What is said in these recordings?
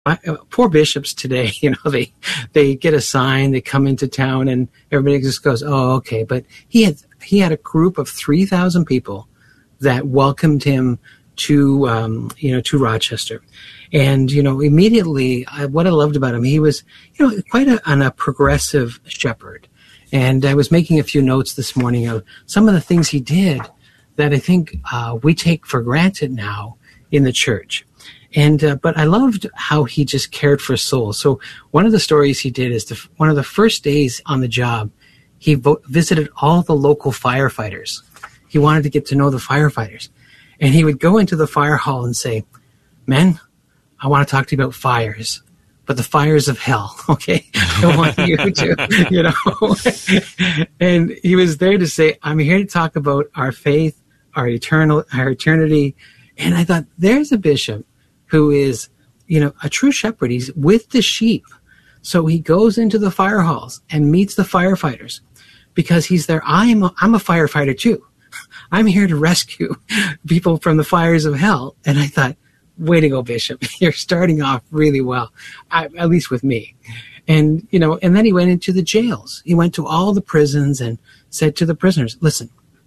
poor bishops today, they get assigned, they come into town, and everybody just goes, "Oh, okay." But he had a group of 3,000 people that welcomed him to Rochester, and immediately what I loved about him, he was quite a progressive shepherd. And I was making a few notes this morning of some of the things he did that I think we take for granted now in the church. And but I loved how he just cared for souls. So one of the stories he did is one of the first days on the job, he visited all the local firefighters. He wanted to get to know the firefighters. And he would go into the fire hall and say, "Men, I want to talk to you about fires, but the fires of hell, okay? I want you to, And he was there to say, "I'm here to talk about our faith, our eternity." And I thought, there's a bishop who is, a true shepherd. He's with the sheep. So he goes into the fire halls and meets the firefighters because he's there. I'm a firefighter too. I'm here to rescue people from the fires of hell. And I thought, way to go, Bishop. You're starting off really well, at least with me. And, and then he went into the jails. He went to all the prisons and said to the prisoners, "Listen,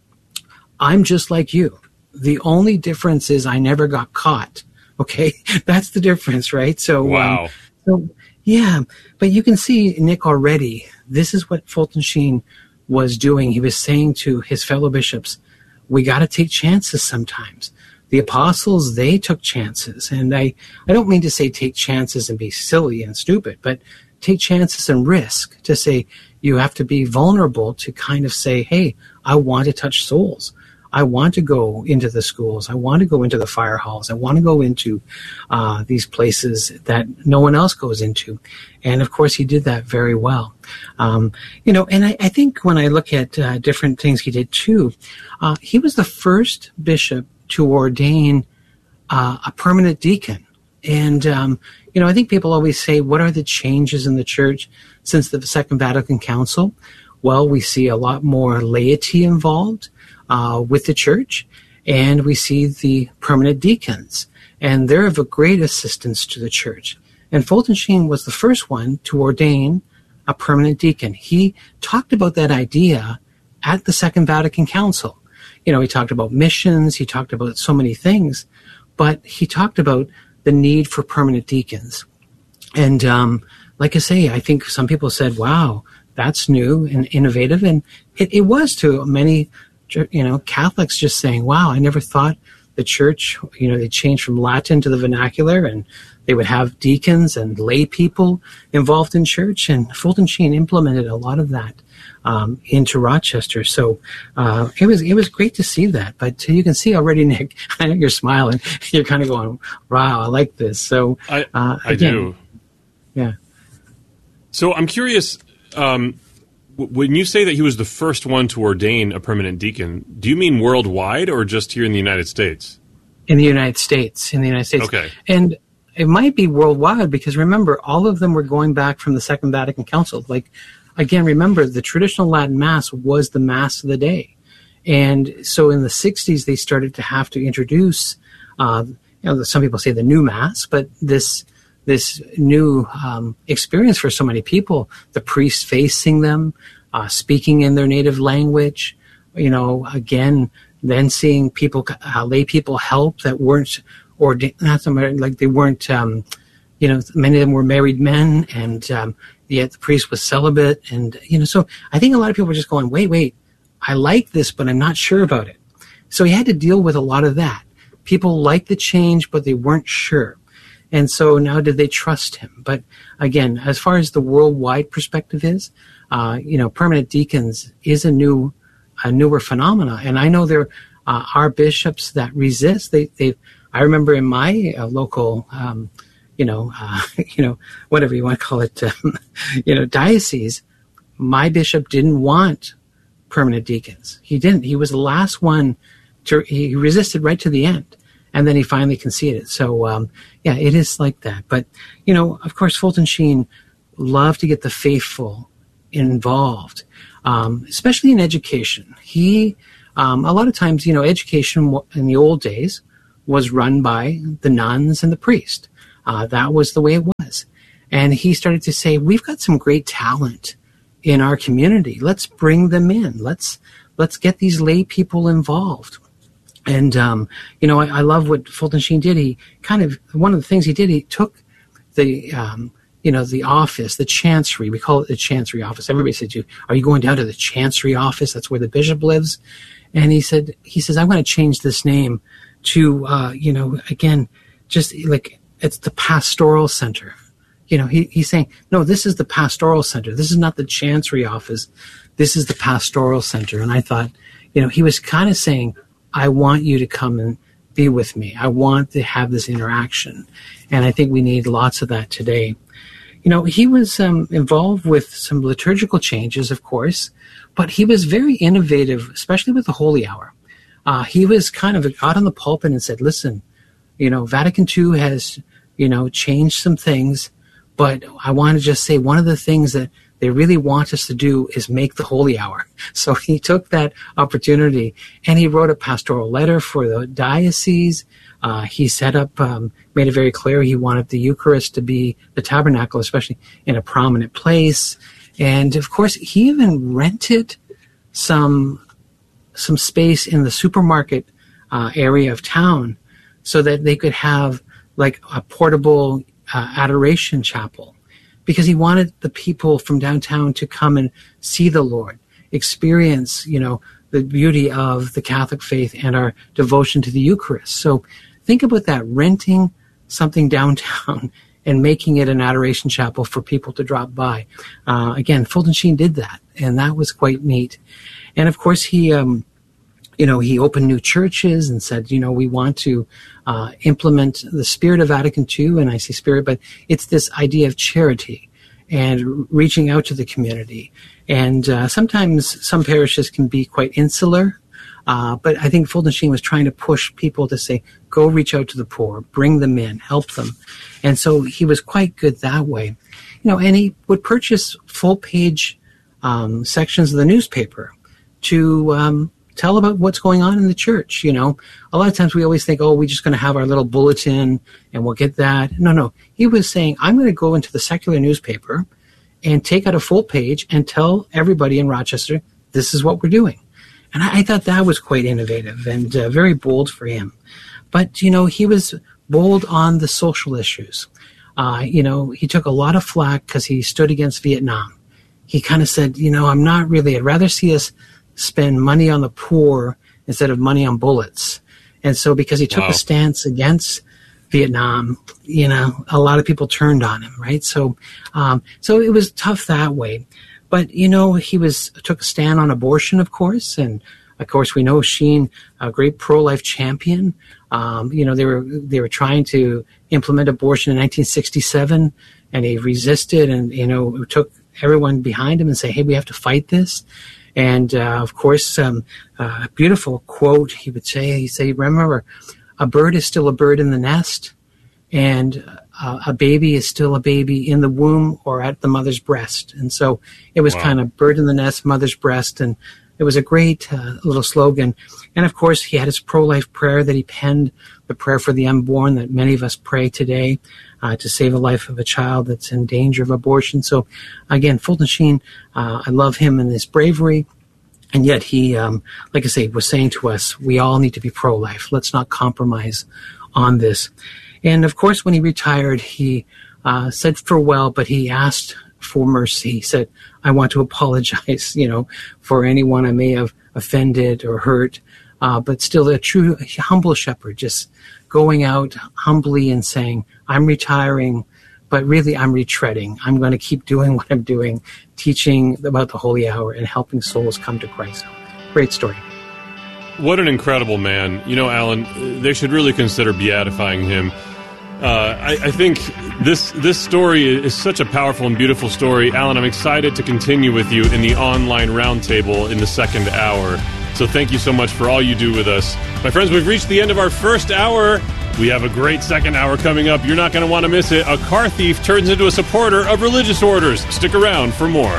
I'm just like you. The only difference is I never got caught." Okay, that's the difference, right? So, wow. Yeah, but you can see, Nick, already, this is what Fulton Sheen was doing. He was saying to his fellow bishops, we got to take chances sometimes. The apostles, they took chances. And I don't mean to say take chances and be silly and stupid, but take chances and risk, to say you have to be vulnerable to kind of say, hey, I want to touch souls. I want to go into the schools. I want to go into the fire halls. I want to go into these places that no one else goes into. And of course, he did that very well. And I think when I look at different things he did too, he was the first bishop to ordain a permanent deacon. And, I think people always say, what are the changes in the church since the Second Vatican Council? Well, we see a lot more laity involved with the church, and we see the permanent deacons, and they're of a great assistance to the church. And Fulton Sheen was the first one to ordain a permanent deacon. He talked about that idea at the Second Vatican Council. He talked about missions, he talked about so many things, but he talked about the need for permanent deacons. And like I say, I think some people said, wow, that's new and innovative, and it was to many Catholics, just saying, wow, I never thought the church, they changed from Latin to the vernacular, and they would have deacons and lay people involved in church. And Fulton Sheen implemented a lot of that into Rochester. So it was great to see that. But you can see already, Nick, I know you're smiling. You're kind of going, wow, I like this. So I do. Yeah. So I'm curious, when you say that he was the first one to ordain a permanent deacon, do you mean worldwide or just here in the United States? In the United States. Okay. And it might be worldwide because, remember, all of them were going back from the Second Vatican Council. Like, again, remember, the traditional Latin Mass was the Mass of the day. And so in the 60s, they started to have to introduce, some people say the new Mass, but this new experience for so many people, the priests facing them, speaking in their native language, again, then seeing people, lay people help that weren't ordained, like they weren't, many of them were married men, and yet the priest was celibate. And, so I think a lot of people were just going, wait, I like this, but I'm not sure about it. So he had to deal with a lot of that. People liked the change, but they weren't sure. And so now, did they trust him? But again, as far as the worldwide perspective is, permanent deacons is a newer phenomena. And I know there are bishops that resist. I remember in my local, whatever you want to call it, diocese, my bishop didn't want permanent deacons. He didn't. He was the last one he resisted right to the end. And then he finally conceded. So, it is like that. But, of course, Fulton Sheen loved to get the faithful involved, especially in education. He, a lot of times, education in the old days was run by the nuns and the priest. that was the way it was. And he started to say, we've got some great talent in our community. Let's bring them in. Let's get these lay people involved. And, I love what Fulton Sheen did. He one of the things he did, he took the office, the chancery. We call it the chancery office. Everybody said to you, are you going down to the chancery office? That's where the bishop lives. And he says, I'm going to change this name to, again, just like it's the pastoral center. He's saying, no, this is the pastoral center. This is not the chancery office. This is the pastoral center. And I thought, he was kind of saying, I want you to come and be with me. I want to have this interaction. And I think we need lots of that today. He was involved with some liturgical changes, of course, but he was very innovative, especially with the Holy Hour. He was kind of got on the pulpit and said, listen, Vatican II has, changed some things, but I want to just say one of the things that they really want us to do is make the Holy Hour. So he took that opportunity and he wrote a pastoral letter for the diocese. He set up, made it very clear he wanted the Eucharist to be the tabernacle, especially in a prominent place. And of course, he even rented some space in the supermarket area of town so that they could have like a portable adoration chapel, because he wanted the people from downtown to come and see the Lord, experience, the beauty of the Catholic faith and our devotion to the Eucharist. So think about that, renting something downtown and making it an adoration chapel for people to drop by. Again, Fulton Sheen did that, and that was quite neat. And of course, he opened new churches and said, we want to implement the spirit of Vatican II, and I say spirit, but it's this idea of charity and reaching out to the community. And sometimes some parishes can be quite insular, but I think Fulton Sheen was trying to push people to say, go reach out to the poor, bring them in, help them. And so he was quite good that way. And he would purchase full-page sections of the newspaper to tell about what's going on in the church. A lot of times we always think, we're just going to have our little bulletin and we'll get that. No. He was saying, I'm going to go into the secular newspaper and take out a full page and tell everybody in Rochester, this is what we're doing. And I thought that was quite innovative and very bold for him. But, he was bold on the social issues. He took a lot of flack because he stood against Vietnam. He kind of said, I'd rather see us spend money on the poor instead of money on bullets. And so because he took a stance against Vietnam, a lot of people turned on him, right? So it was tough that way. But, he took a stand on abortion, of course. And of course, we know Sheen, a great pro-life champion. They were trying to implement abortion in 1967 and he resisted and, took everyone behind him and say, hey, we have to fight this. And, of course, a beautiful quote he'd say, remember, a bird is still a bird in the nest, and a baby is still a baby in the womb or at the mother's breast. And so it was kind of bird in the nest, mother's breast, and it was a great little slogan. And, of course, he had his pro-life prayer that he penned, the prayer for the unborn that many of us pray today to save the life of a child that's in danger of abortion. So, again, Fulton Sheen, I love him and his bravery. And yet he, like I say, was saying to us, we all need to be pro-life. Let's not compromise on this. And, of course, when he retired, he said farewell, but he asked for mercy. He said, I want to apologize, for anyone I may have offended or hurt, but still a true humble shepherd, just going out humbly and saying, I'm retiring, but really I'm retreading. I'm going to keep doing what I'm doing, teaching about the Holy Hour and helping souls come to Christ. Great story. What an incredible man. Alan, they should really consider beatifying him. I think this story is such a powerful and beautiful story. Alan, I'm excited to continue with you in the online roundtable in the second hour. So thank you so much for all you do with us. My friends, we've reached the end of our first hour. We have a great second hour coming up. You're not going to want to miss it. A car thief turns into a supporter of religious orders. Stick around for more.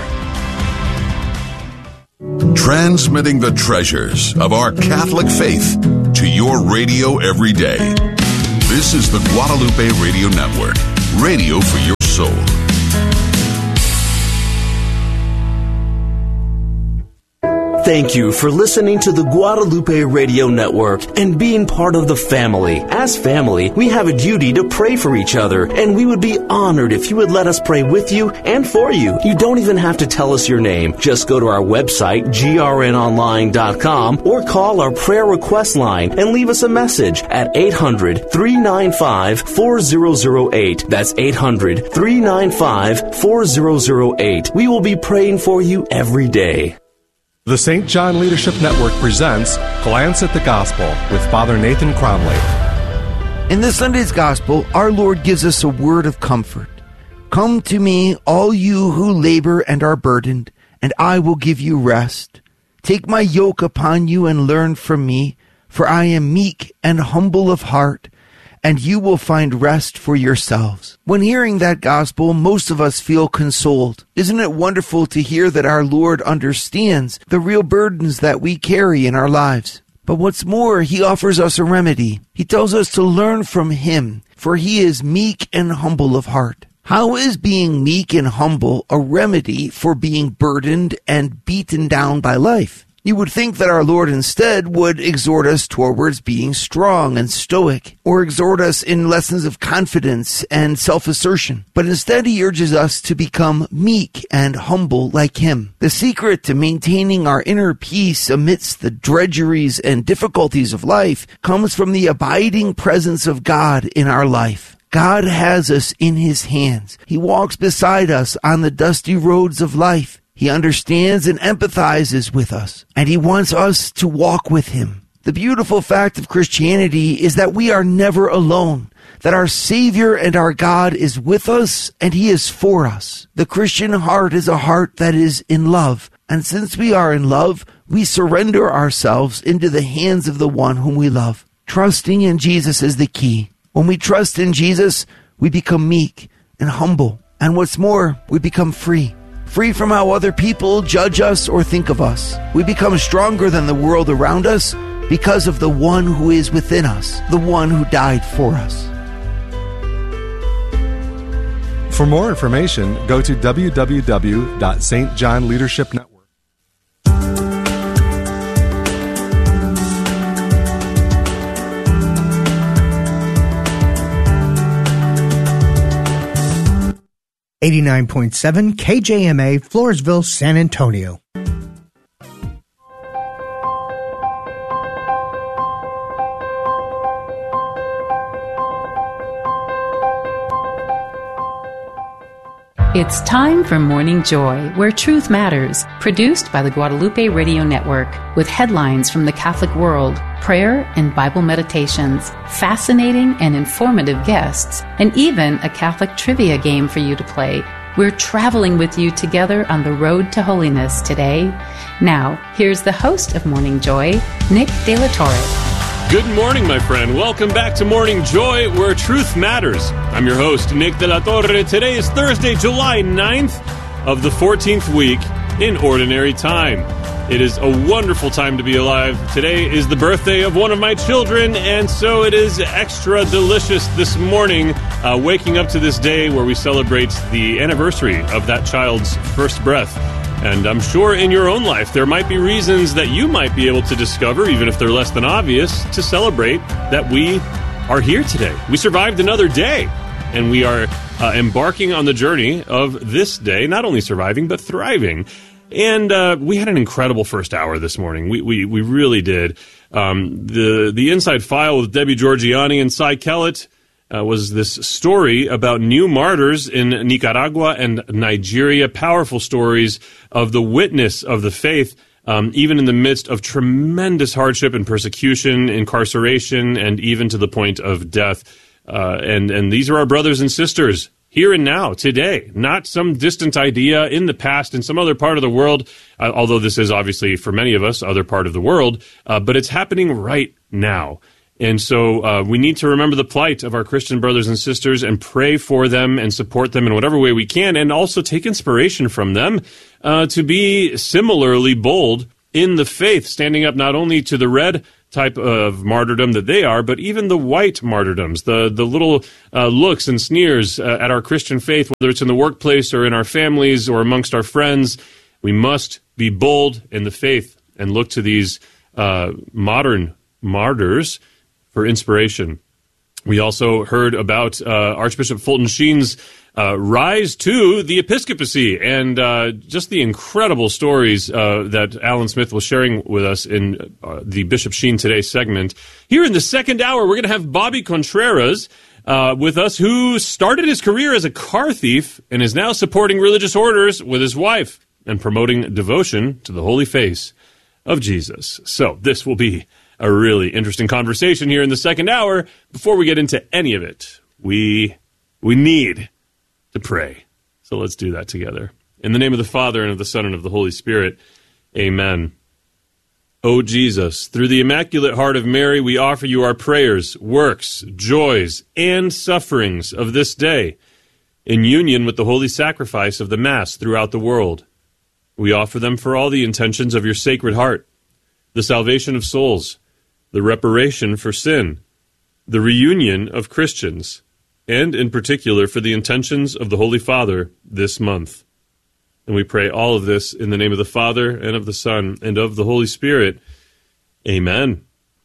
Transmitting the treasures of our Catholic faith to your radio every day. This is the Guadalupe Radio Network, radio for your soul. Thank you for listening to the Guadalupe Radio Network and being part of the family. As family, we have a duty to pray for each other, and we would be honored if you would let us pray with you and for you. You don't even have to tell us your name. Just go to our website, grnonline.com, or call our prayer request line and leave us a message at 800-395-4008. That's 800-395-4008. We will be praying for you every day. The St. John Leadership Network presents Glance at the Gospel with Father Nathan Cromley. In this Sunday's Gospel, our Lord gives us a word of comfort. Come to me, all you who labor and are burdened, and I will give you rest. Take my yoke upon you and learn from me, for I am meek and humble of heart, and you will find rest for yourselves. When hearing that gospel, most of us feel consoled. Isn't it wonderful to hear that our Lord understands the real burdens that we carry in our lives? But what's more, he offers us a remedy. He tells us to learn from him, for he is meek and humble of heart. How is being meek and humble a remedy for being burdened and beaten down by life? You would think that our Lord instead would exhort us towards being strong and stoic, or exhort us in lessons of confidence and self-assertion. But instead he urges us to become meek and humble like him. The secret to maintaining our inner peace amidst the drudgeries and difficulties of life comes from the abiding presence of God in our life. God has us in his hands. He walks beside us on the dusty roads of life. He understands and empathizes with us, and he wants us to walk with him. The beautiful fact of Christianity is that we are never alone, that our Savior and our God is with us, and he is for us. The Christian heart is a heart that is in love, and since we are in love, we surrender ourselves into the hands of the one whom we love. Trusting in Jesus is the key. When we trust in Jesus, we become meek and humble, and what's more, we become free. Free from how other people judge us or think of us. We become stronger than the world around us because of the one who is within us, the one who died for us. For more information, go to www.stjohnleadershipnetwork. .7 KJMA, Floresville, San Antonio. It's time for Morning Joy, where truth matters, produced by the Guadalupe Radio Network, with headlines from the Catholic world, prayer and Bible meditations, fascinating and informative guests, and even a Catholic trivia game for you to play. We're traveling with you together on the road to holiness today. Now, here's the host of Morning Joy, Nick De La Torre. Good morning, my friend. Welcome back to Morning Joy, where truth matters. I'm your host, Nick De La Torre. Today is Thursday, July 9th of the 14th week in Ordinary Time. It is a wonderful time to be alive. Today is the birthday of one of my children, and so it is extra delicious this morning, waking up to this day where we celebrate the anniversary of that child's first breath. And I'm sure in your own life there might be reasons that you might be able to discover, even if they're less than obvious, to celebrate that we are here today. We survived another day, and we are embarking on the journey of this day, not only surviving, but thriving. And we had an incredible first hour this morning. We really did. The Inside File with Debbie Georgiani and Cy Kellett was this story about new martyrs in Nicaragua and Nigeria. Powerful stories of the witness of the faith, even in the midst of tremendous hardship and persecution, incarceration, and even to the point of death. And these are our brothers and sisters here and now, today, not some distant idea in the past in some other part of the world, although this is obviously, for many of us, other part of the world, but it's happening right now. And so we need to remember the plight of our Christian brothers and sisters and pray for them and support them in whatever way we can, and also take inspiration from them to be similarly bold in the faith, standing up not only to the red type of martyrdom that they are, but even the white martyrdoms, the little looks and sneers at our Christian faith, whether it's in the workplace or in our families or amongst our friends. We must be bold in the faith and look to these modern martyrs for inspiration. We also heard about Archbishop Fulton Sheen's rise to the episcopacy and just the incredible stories that Alan Smith was sharing with us in the Bishop Sheen Today segment. Here in the second hour, we're going to have Bobby Contreras with us, who started his career as a car thief and is now supporting religious orders with his wife and promoting devotion to the holy face of Jesus. So this will be a really interesting conversation here in the second hour. Before we get into any of it, we need to pray. So let's do that together. In the name of the Father, and of the Son, and of the Holy Spirit, amen. O Jesus, through the Immaculate Heart of Mary, we offer you our prayers, works, joys, and sufferings of this day, in union with the holy sacrifice of the Mass throughout the world. We offer them for all the intentions of your Sacred Heart, the salvation of souls, the reparation for sin, the reunion of Christians, and in particular for the intentions of the Holy Father this month. And we pray all of this in the name of the Father, and of the Son, and of the Holy Spirit. Amen.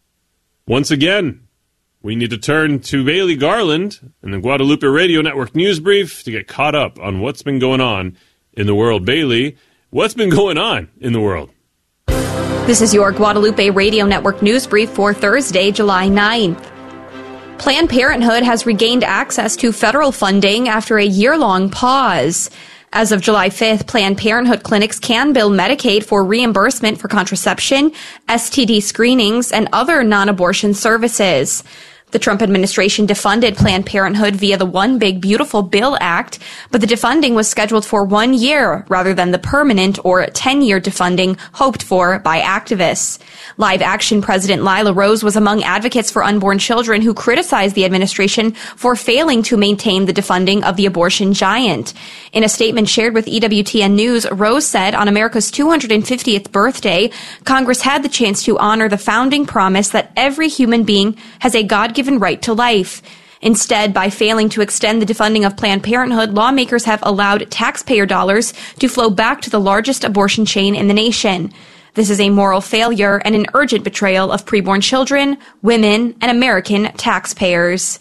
Once again, we need to turn to Bailey Garland and the Guadalupe Radio Network News Brief to get caught up on what's been going on in the world. Bailey, what's been going on in the world? This is your Guadalupe Radio Network News Brief for Thursday, July 9th. Planned Parenthood has regained access to federal funding after a year-long pause. As of July 5th, Planned Parenthood clinics can bill Medicaid for reimbursement for contraception, STD screenings, and other non-abortion services. The Trump administration defunded Planned Parenthood via the One Big Beautiful Bill Act, but the defunding was scheduled for 1 year rather than the permanent or 10-year defunding hoped for by activists. Live Action President Lila Rose was among advocates for unborn children who criticized the administration for failing to maintain the defunding of the abortion giant. In a statement shared with EWTN News, Rose said on America's 250th birthday, Congress had the chance to honor the founding promise that every human being has a God-given right to life. Instead, by failing to extend the defunding of Planned Parenthood, lawmakers have allowed taxpayer dollars to flow back to the largest abortion chain in the nation. This is a moral failure and an urgent betrayal of preborn children, women, and American taxpayers.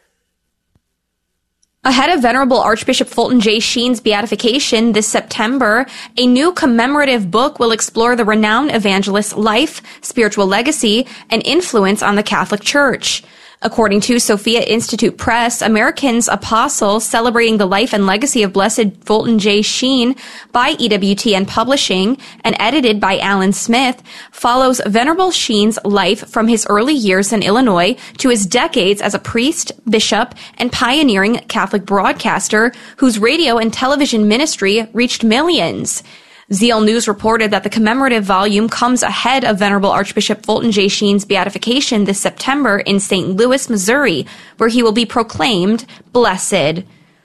Ahead of Venerable Archbishop Fulton J. Sheen's beatification this September, a new commemorative book will explore the renowned evangelist's life, spiritual legacy, and influence on the Catholic Church. According to Sophia Institute Press, American's Apostle, celebrating the life and legacy of Blessed Fulton J. Sheen by EWTN Publishing and edited by Alan Smith, follows Venerable Sheen's life from his early years in Illinois to his decades as a priest, bishop, and pioneering Catholic broadcaster whose radio and television ministry reached millions. Zeal News reported that the commemorative volume comes ahead of Venerable Archbishop Fulton J. Sheen's beatification this September in St. Louis, Missouri, where he will be proclaimed blessed.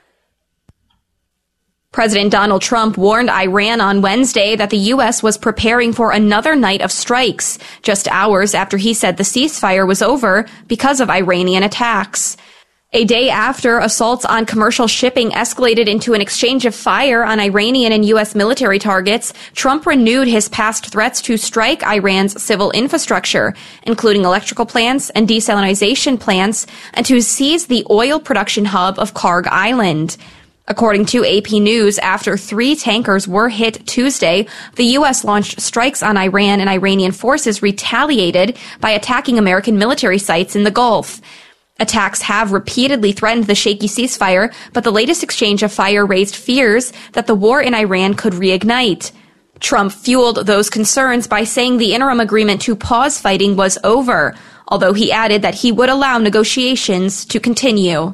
President Donald Trump warned Iran on Wednesday that the U.S. was preparing for another night of strikes, just hours after he said the ceasefire was over because of Iranian attacks. A day after assaults on commercial shipping escalated into an exchange of fire on Iranian and U.S. military targets, Trump renewed his past threats to strike Iran's civil infrastructure, including electrical plants and desalination plants, and to seize the oil production hub of Karg Island. According to AP News, after 3 tankers were hit Tuesday, the U.S. launched strikes on Iran, and Iranian forces retaliated by attacking American military sites in the Gulf. Attacks have repeatedly threatened the shaky ceasefire, but the latest exchange of fire raised fears that the war in Iran could reignite. Trump fueled those concerns by saying the interim agreement to pause fighting was over, although he added that he would allow negotiations to continue.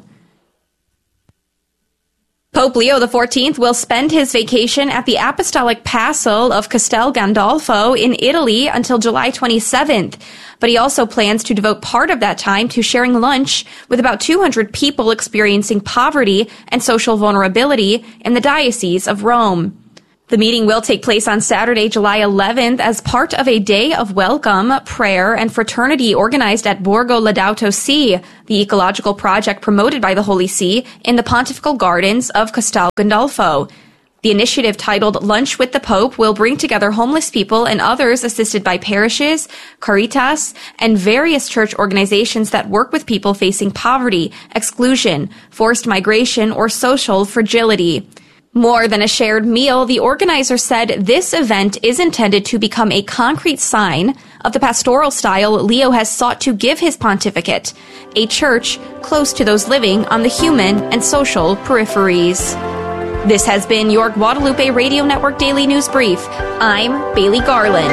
Pope Leo XIV will spend his vacation at the Apostolic Castle of Castel Gandolfo in Italy until July 27th, but he also plans to devote part of that time to sharing lunch with about 200 people experiencing poverty and social vulnerability in the Diocese of Rome. The meeting will take place on Saturday, July 11th as part of a day of welcome, prayer, and fraternity organized at Borgo Laudato Si, the ecological project promoted by the Holy See in the Pontifical Gardens of Castel Gandolfo. The initiative, titled Lunch with the Pope, will bring together homeless people and others assisted by parishes, Caritas, and various church organizations that work with people facing poverty, exclusion, forced migration, or social fragility. More than a shared meal, the organizer said this event is intended to become a concrete sign of the pastoral style Leo has sought to give his pontificate, a church close to those living on the human and social peripheries. This has been your Guadalupe Radio Network Daily News Brief. I'm Bailey Garland.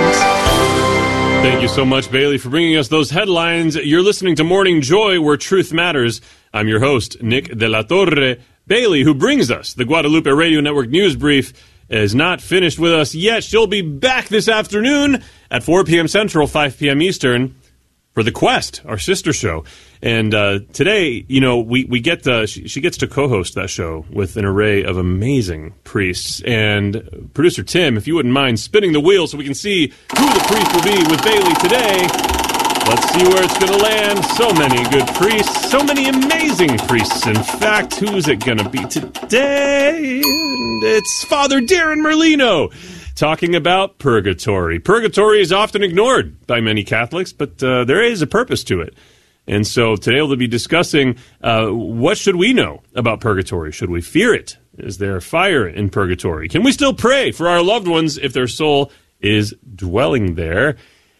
Thank you so much, Bailey, for bringing us those headlines. You're listening to Morning Joy, where truth matters. I'm your host, Nick De La Torre. Bailey, who brings us the Guadalupe Radio Network News Brief, is not finished with us yet. She'll be back this afternoon at 4 p.m. Central, 5 p.m. Eastern for The Quest, our sister show. And today, we get she gets to co-host that show with an array of amazing priests. And producer Tim, if you wouldn't mind spinning the wheel so we can see who the priest will be with Bailey today. Let's see where it's going to land. So many good priests. So many amazing priests. In fact, who's it going to be today? It's Father Darren Merlino talking about purgatory. Purgatory is often ignored by many Catholics, but there is a purpose to it. And so today we'll be discussing what should we know about purgatory? Should we fear it? Is there fire in purgatory? Can we still pray for our loved ones if their soul is dwelling there?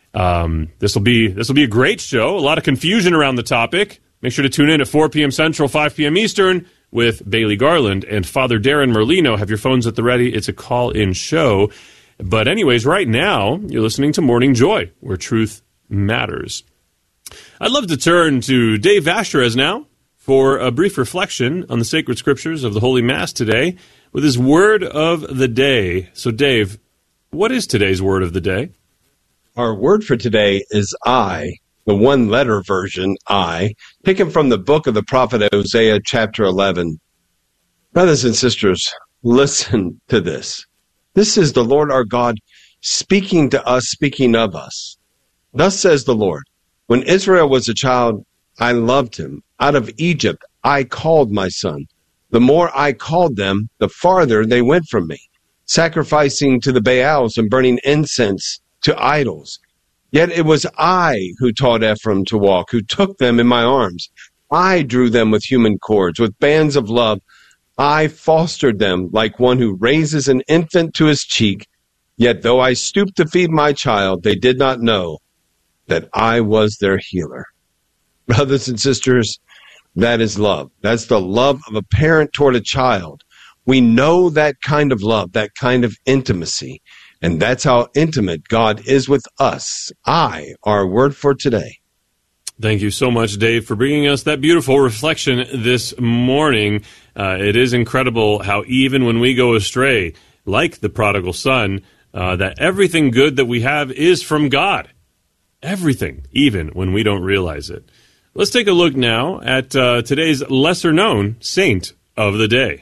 This will be a great show. A lot of confusion around the topic. Make sure to tune in at 4 p.m. Central, 5 p.m. Eastern with Bailey Garland and Father Darren Merlino. Have your phones at the ready. It's a call-in show. But anyways, right now, you're listening to Morning Joy, where truth matters. I'd love to turn to Dave Vasquez now for a brief reflection on the sacred scriptures of the Holy Mass today with his word of the day. So, Dave, what is today's word of the day? Our word for today is I, the one-letter version, I, taken from the book of the prophet Hosea, chapter 11. Brothers and sisters, listen to this. This is the Lord our God speaking to us, speaking of us. Thus says the Lord, when Israel was a child, I loved him. Out of Egypt, I called my son. The more I called them, the farther they went from me, sacrificing to the Baals and burning incense to idols. Yet it was I who taught Ephraim to walk, who took them in my arms. I drew them with human cords, with bands of love. I fostered them like one who raises an infant to his cheek. Yet though I stooped to feed my child, they did not know that I was their healer. Brothers and sisters, that is love. That's the love of a parent toward a child. We know that kind of love, that kind of intimacy. And that's how intimate God is with us. I, our word for today. Thank you so much, Dave, for bringing us that beautiful reflection this morning. It is incredible how even when we go astray, like the prodigal son, that everything good that we have is from God. Everything, even when we don't realize it. Let's take a look now at today's lesser-known saint of the day.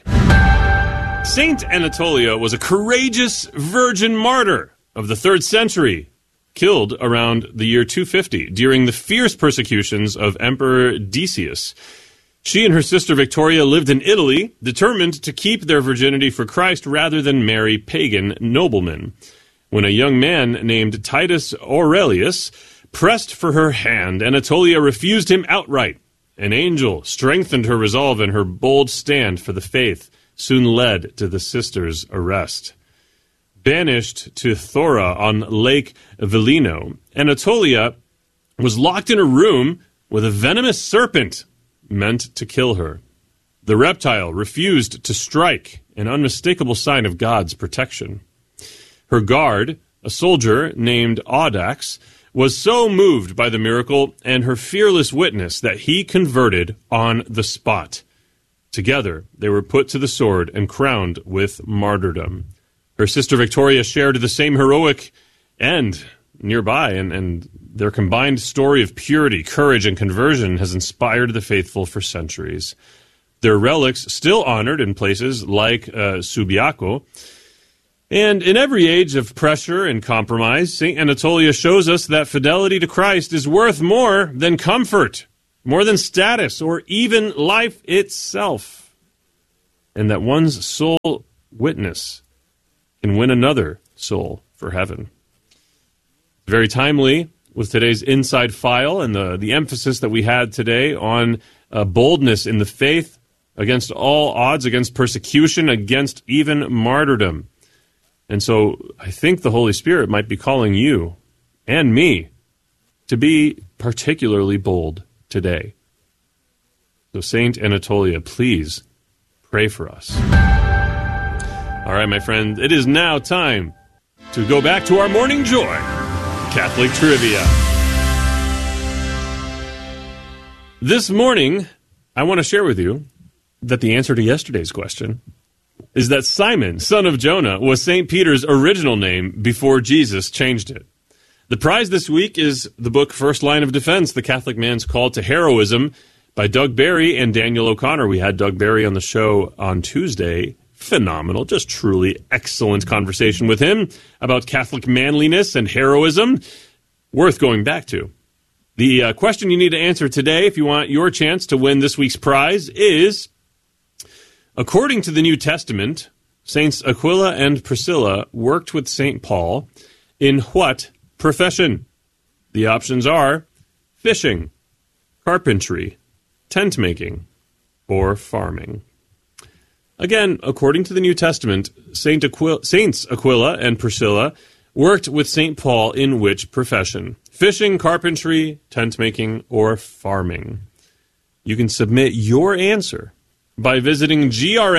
Saint Anatolia was a courageous virgin martyr of the 3rd century, killed around the year 250 during the fierce persecutions of Emperor Decius. She and her sister Victoria lived in Italy, determined to keep their virginity for Christ rather than marry pagan noblemen. When a young man named Titus Aurelius pressed for her hand, Anatolia refused him outright. An angel strengthened her resolve, and her bold stand for the faith soon led to the sisters' arrest. Banished to Thora on Lake Velino, Anatolia was locked in a room with a venomous serpent meant to kill her. The reptile refused to strike, an unmistakable sign of God's protection. Her guard, a soldier named Audax, was so moved by the miracle and her fearless witness that he converted on the spot. Together, they were put to the sword and crowned with martyrdom. Her sister Victoria shared the same heroic end nearby, and their combined story of purity, courage, and conversion has inspired the faithful for centuries. Their relics, still honored in places like Subiaco, And in every age of pressure and compromise, St. Anatolia shows us that fidelity to Christ is worth more than comfort, more than status, or even life itself. And that one's soul witness can win another soul for heaven. Very timely with today's Inside File and the emphasis that we had today on boldness in the faith against all odds, against persecution, against even martyrdom. And so I think the Holy Spirit might be calling you and me to be particularly bold today. So Saint Anatolia, please pray for us. All right, my friend, it is now time to go back to our Morning Joy Catholic Trivia. This morning, I want to share with you that the answer to yesterday's question is that Simon, son of Jonah, was St. Peter's original name before Jesus changed it. The prize this week is the book First Line of Defense, The Catholic Man's Call to Heroism by Doug Barry and Daniel O'Connor. We had Doug Barry on the show on Tuesday. Phenomenal, just truly excellent conversation with him about Catholic manliness and heroism. Worth going back to. The question you need to answer today, if you want your chance to win this week's prize, is, according to the New Testament, Saints Aquila and Priscilla worked with St. Paul in what profession? The options are fishing, carpentry, tent making, or farming. Again, according to the New Testament, Saints Aquila and Priscilla worked with St. Paul in which profession? Fishing, carpentry, tent making, or farming? You can submit your answer by visiting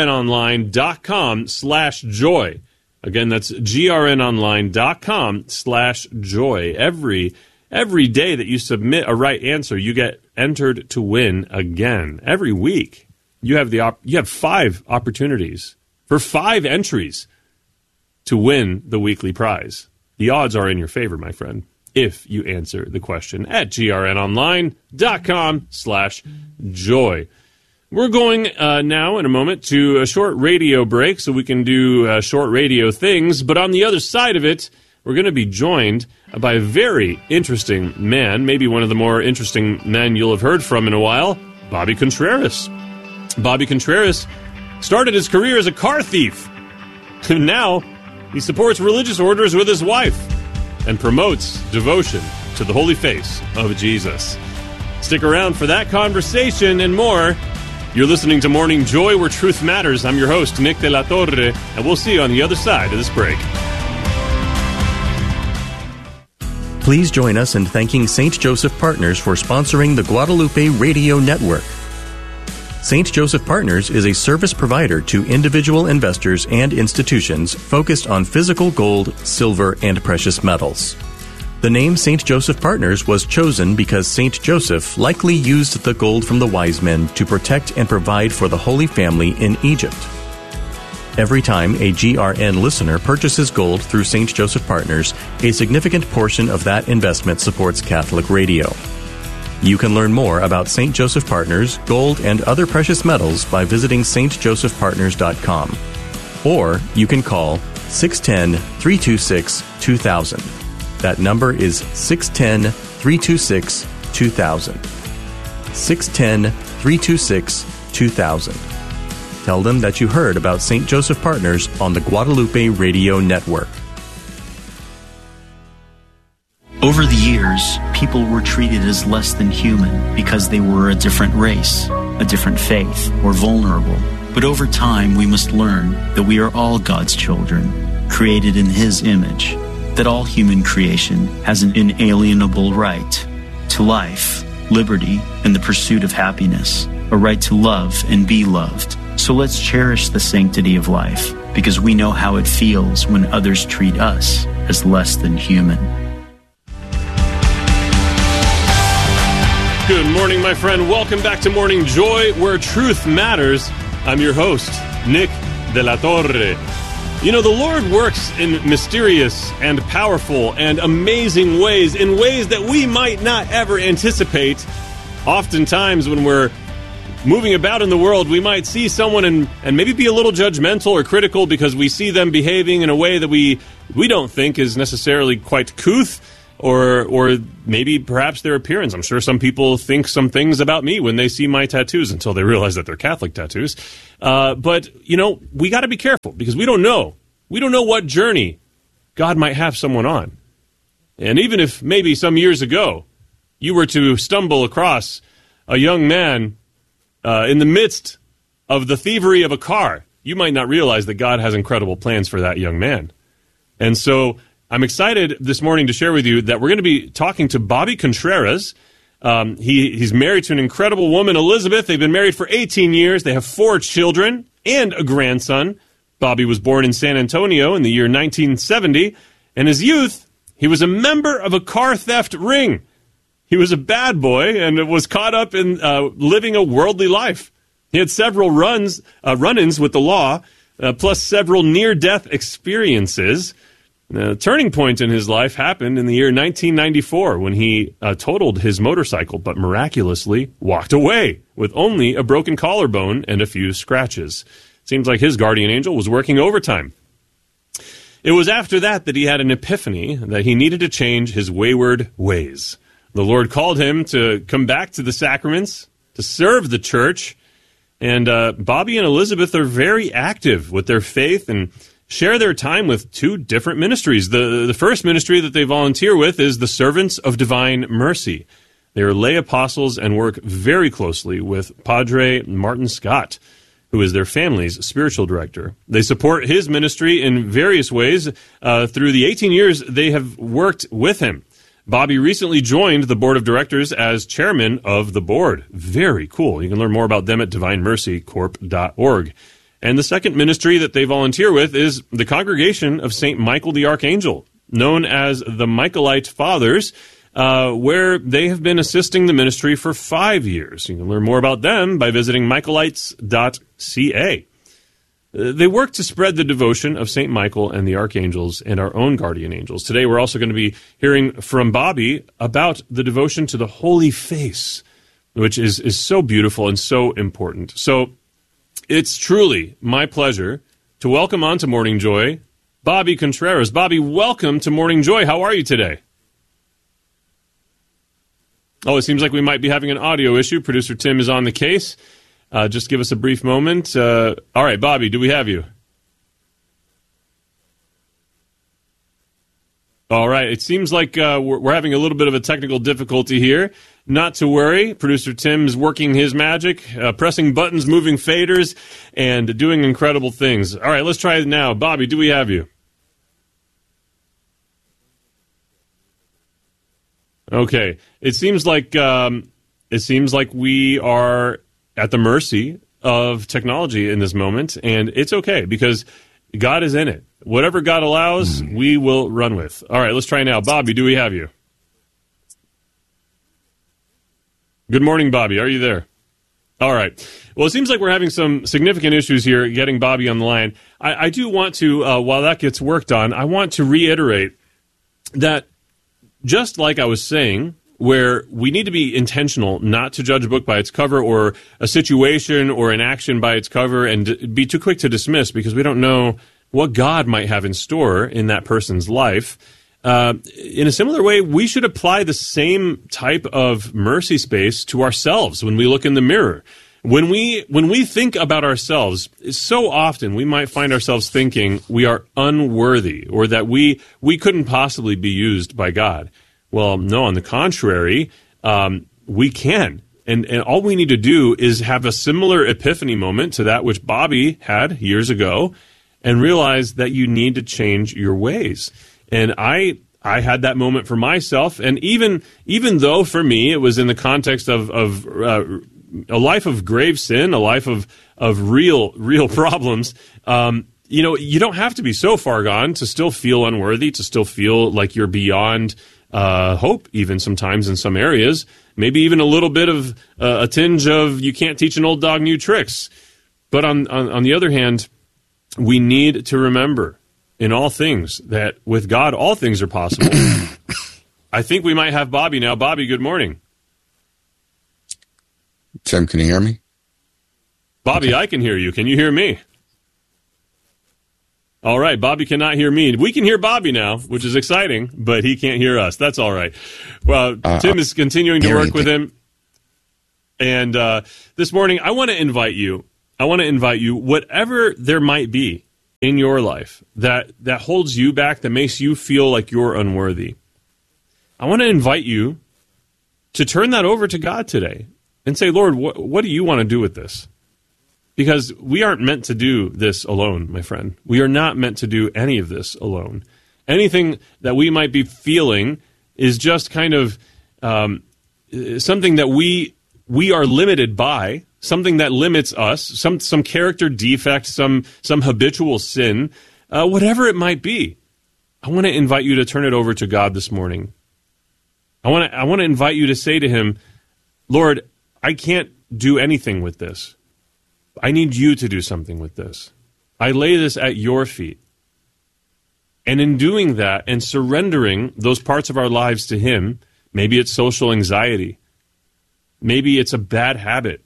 grnonline.com/joy. Again, that's grnonline.com/joy. Every day that you submit a right answer, you get entered to win again. Every week, you have 5 opportunities for 5 entries to win the weekly prize. The odds are in your favor, my friend, if you answer the question at grnonline.com/joy. We're going now, in a moment, to a short radio break so we can do short radio things. But on the other side of it, we're going to be joined by a very interesting man, maybe one of the more interesting men you'll have heard from in a while, Bobby Contreras. Bobby Contreras started his career as a car thief. And now he supports religious orders with his wife and promotes devotion to the holy face of Jesus. Stick around for that conversation and more. You're listening to Morning Joy, where truth matters. I'm your host, Nick de la Torre, and we'll see you on the other side of this break. Please join us in thanking St. Joseph Partners for sponsoring the Guadalupe Radio Network. St. Joseph Partners is a service provider to individual investors and institutions focused on physical gold, silver, and precious metals. The name St. Joseph Partners was chosen because St. Joseph likely used the gold from the wise men to protect and provide for the Holy Family in Egypt. Every time a GRN listener purchases gold through St. Joseph Partners, a significant portion of that investment supports Catholic radio. You can learn more about St. Joseph Partners, gold, and other precious metals by visiting stjosephpartners.com. Or you can call 610-326-2000. That number is 610-326-2000. 610-326-2000. Tell them that you heard about St. Joseph Partners on the Guadalupe Radio Network. Over the years, people were treated as less than human because they were a different race, a different faith, or vulnerable. But over time, we must learn that we are all God's children, created in His image, that all human creation has an inalienable right to life, liberty, and the pursuit of happiness, a right to love and be loved. So let's cherish the sanctity of life, because we know how it feels when others treat us as less than human. Good morning, my friend. Welcome back to Morning Joy, where truth matters. I'm your host, Nick de la Torre. You know, the Lord works in mysterious and powerful and amazing ways, in ways that we might not ever anticipate. Oftentimes when we're moving about in the world, we might see someone and maybe be a little judgmental or critical because we see them behaving in a way that we don't think is necessarily quite couth, or maybe perhaps their appearance. I'm sure some people think some things about me when they see my tattoos until they realize that they're Catholic tattoos. But, we got to be careful because we don't know. We don't know what journey God might have someone on. And even if maybe some years ago you were to stumble across a young man in the midst of the thievery of a car, you might not realize that God has incredible plans for that young man. And so I'm excited this morning to share with you that we're going to be talking to Bobby Contreras. He's married to an incredible woman, Elizabeth. They've been married for 18 years. They have 4 children and a grandson. Bobby was born in San Antonio in the year 1970. In his youth, he was a member of a car theft ring. He was a bad boy and was caught up in living a worldly life. He had several run-ins with the law, plus several near-death experiences. The turning point in his life happened in the year 1994 when he totaled his motorcycle, but miraculously walked away with only a broken collarbone and a few scratches. Seems like his guardian angel was working overtime. It was after that he had an epiphany that he needed to change his wayward ways. The Lord called him to come back to the sacraments, to serve the church, and Bobby and Elizabeth are very active with their faith and share their time with 2 different ministries. The first ministry that they volunteer with is the Servants of Divine Mercy. They are lay apostles and work very closely with Padre Martin Scott, who is their family's spiritual director. They support his ministry in various ways through the 18 years they have worked with him. Bobby recently joined the board of directors as chairman of the board. Very cool. You can learn more about them at divinemercycorp.org. And the second ministry that they volunteer with is the Congregation of St. Michael the Archangel, known as the Michaelite Fathers, where they have been assisting the ministry for 5 years. You can learn more about them by visiting michaelites.ca. They work to spread the devotion of St. Michael and the archangels and our own guardian angels. Today we're also going to be hearing from Bobby about the devotion to the Holy Face, which is so beautiful and so important. So it's truly my pleasure to welcome on to Morning Joy, Bobby Contreras. Bobby, welcome to Morning Joy. How are you today? Oh, it seems like we might be having an audio issue. Producer Tim is on the case. Just give us a brief moment. All right, Bobby, do we have you? All right, it seems like we're having a little bit of a technical difficulty here. Not to worry. Producer Tim's working his magic, pressing buttons, moving faders, and doing incredible things. All right, let's try it now. Bobby, do we have you? Okay. It seems like we are at the mercy of technology in this moment, and it's okay because God is in it. Whatever God allows, we will run with. All right, let's try now. Bobby, do we have you? Good morning, Bobby. Are you there? All right. Well, it seems like we're having some significant issues here getting Bobby on the line. I do want to, while that gets worked on, I want to reiterate that just like I was saying, where we need to be intentional not to judge a book by its cover or a situation or an action by its cover and be too quick to dismiss because we don't know what God might have in store in that person's life. In a similar way, we should apply the same type of mercy space to ourselves when we look in the mirror. When we think about ourselves, so often we might find ourselves thinking we are unworthy or that we couldn't possibly be used by God. Well, no, on the contrary, we can. And all we need to do is have a similar epiphany moment to that which Bobby had years ago and realize that you need to change your ways. And I had that moment for myself. And even though for me it was in the context of a life of grave sin, a life of real problems, you don't have to be so far gone to still feel unworthy, to still feel like you're beyond hope, even sometimes in some areas, maybe even a little bit of a tinge of you can't teach an old dog new tricks. But on the other hand, we need to remember in all things that with God, all things are possible. I think we might have Bobby now. Bobby, good morning. Tim, can you hear me? Bobby, I can hear you. Can you hear me? All right, Bobby cannot hear me. We can hear Bobby now, which is exciting, but he can't hear us. That's all right. Well, Tim is continuing to work with him. And this morning, I want to invite you, whatever there might be in your life that holds you back, that makes you feel like you're unworthy. I want to invite you to turn that over to God today and say, Lord, what do you want to do with this? Because we aren't meant to do this alone, my friend. We are not meant to do any of this alone. Anything that we might be feeling is just kind of something that we are limited by, something that limits us, some character defect, some habitual sin, whatever it might be. I want to invite you to turn it over to God this morning. I want to invite you to say to him, Lord, I can't do anything with this. I need you to do something with this. I lay this at your feet. And in doing that and surrendering those parts of our lives to him, maybe it's social anxiety. Maybe it's a bad habit.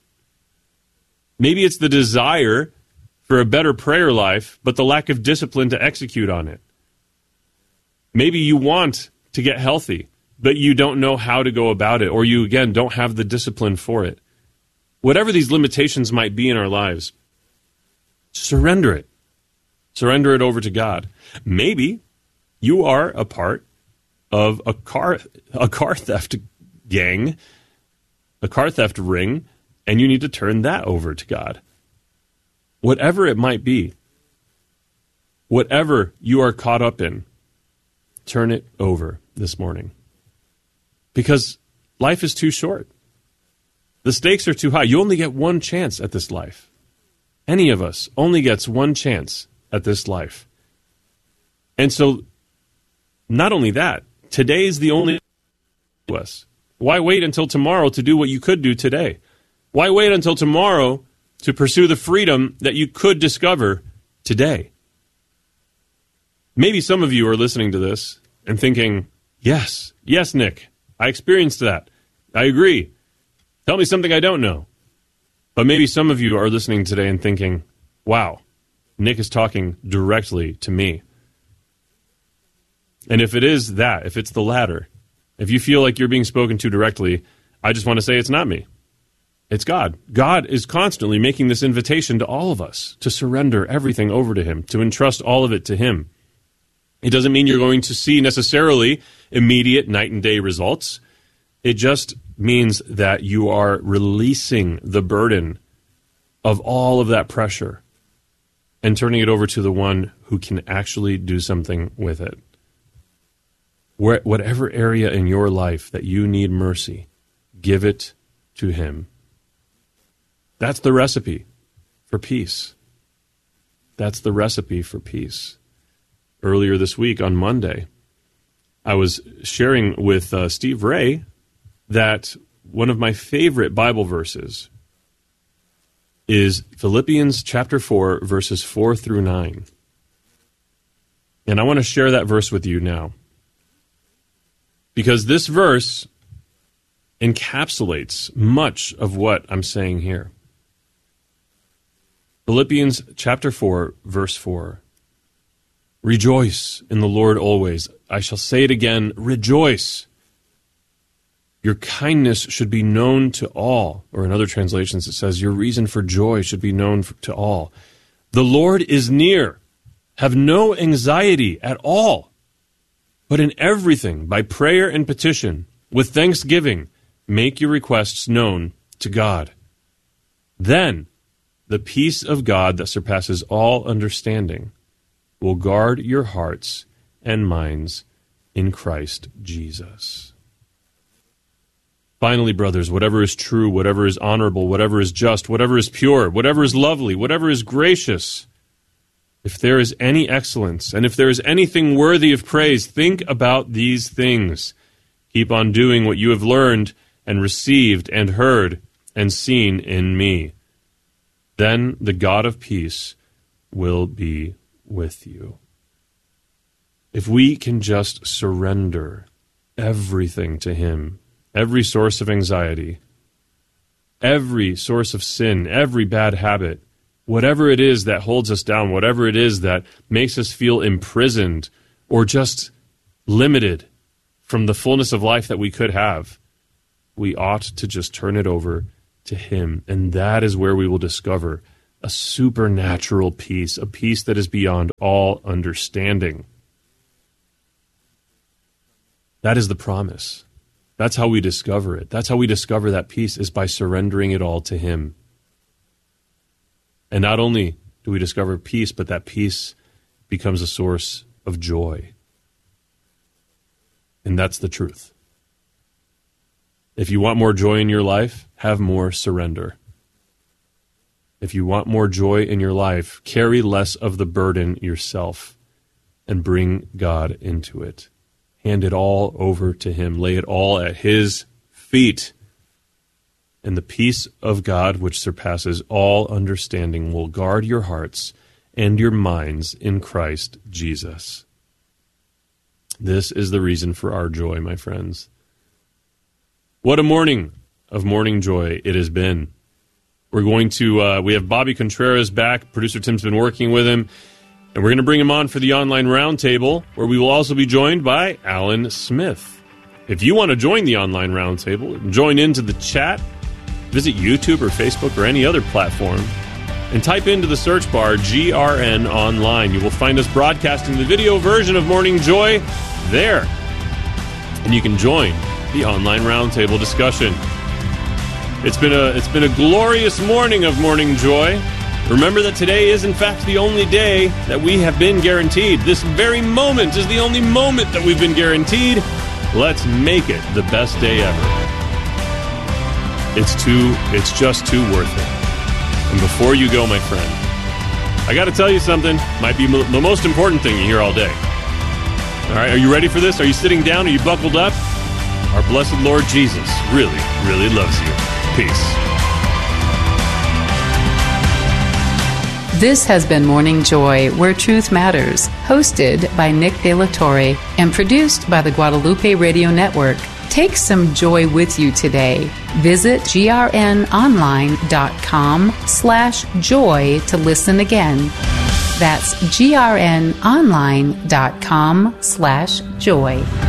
Maybe it's the desire for a better prayer life, but the lack of discipline to execute on it. Maybe you want to get healthy, but you don't know how to go about it, or you, again, don't have the discipline for it. Whatever these limitations might be in our lives, surrender it. Surrender it over to God. Maybe you are a part of a car theft gang, a car theft ring, and you need to turn that over to God. Whatever it might be, whatever you are caught up in, turn it over this morning. Because life is too short. The stakes are too high. You only get one chance at this life. Any of us only gets one chance at this life. And so, not only that, today is the only to us. Why wait until tomorrow to do what you could do today? Why wait until tomorrow to pursue the freedom that you could discover today? Maybe some of you are listening to this and thinking, yes, Nick, I experienced that. I agree. Tell me something I don't know. But maybe some of you are listening today and thinking, wow, Nick is talking directly to me. And if it is that, if it's the latter, if you feel like you're being spoken to directly, I just want to say it's not me. It's God. God is constantly making this invitation to all of us to surrender everything over to him, to entrust all of it to him. It doesn't mean you're going to see necessarily immediate night and day results. It just means that you are releasing the burden of all of that pressure and turning it over to the one who can actually do something with it. Whatever area in your life that you need mercy, give it to him. That's the recipe for peace. That's the recipe for peace. Earlier this week on Monday, I was sharing with Steve Ray that one of my favorite Bible verses is Philippians chapter 4, verses 4 through 9. And I want to share that verse with you now. Because this verse encapsulates much of what I'm saying here. Philippians chapter 4, verse 4. Rejoice in the Lord always. I shall say it again, rejoice. Your kindness should be known to all. Or in other translations it says, your reason for joy should be known to all. The Lord is near. Have no anxiety at all. But in everything, by prayer and petition, with thanksgiving, make your requests known to God. Then the peace of God that surpasses all understanding will guard your hearts and minds in Christ Jesus. Finally, brothers, whatever is true, whatever is honorable, whatever is just, whatever is pure, whatever is lovely, whatever is gracious, if there is any excellence, and if there is anything worthy of praise, think about these things. Keep on doing what you have learned and received and heard and seen in me. Then the God of peace will be with you. If we can just surrender everything to him, every source of anxiety, every source of sin, every bad habit, whatever it is that holds us down, whatever it is that makes us feel imprisoned or just limited from the fullness of life that we could have, we ought to just turn it over to Him. And that is where we will discover a supernatural peace, a peace that is beyond all understanding. That is the promise. That's how we discover it. That's how we discover that peace, is by surrendering it all to Him. And not only do we discover peace, but that peace becomes a source of joy. And that's the truth. If you want more joy in your life, have more surrender. If you want more joy in your life, carry less of the burden yourself and bring God into it. Hand it all over to Him. Lay it all at His feet. And the peace of God, which surpasses all understanding, will guard your hearts and your minds in Christ Jesus. This is the reason for our joy, my friends. What a morning of morning joy it has been. We're going to, we have Bobby Contreras back. Producer Tim's been working with him. And we're going to bring him on for the online roundtable, where we will also be joined by Alan Smith. If you want to join the online roundtable, join into the chat, visit YouTube or Facebook or any other platform, and type into the search bar GRN Online. You will find us broadcasting the video version of Morning Joy there. And you can join the online roundtable discussion. It's been a glorious morning of Morning Joy. Remember that today is, in fact, the only day that we have been guaranteed. This very moment is the only moment that we've been guaranteed. Let's make it the best day ever. It's just too worth it. And before you go, my friend, I got to tell you something. Might be the most important thing you hear all day. All right, are you ready for this? Are you sitting down? Are you buckled up? Our blessed Lord Jesus really, really loves you. Peace. This has been Morning Joy, Where Truth Matters, hosted by Nick De La Torre and produced by the Guadalupe Radio Network. Take some joy with you today. Visit grnonline.com/joy to listen again. That's grnonline.com/joy.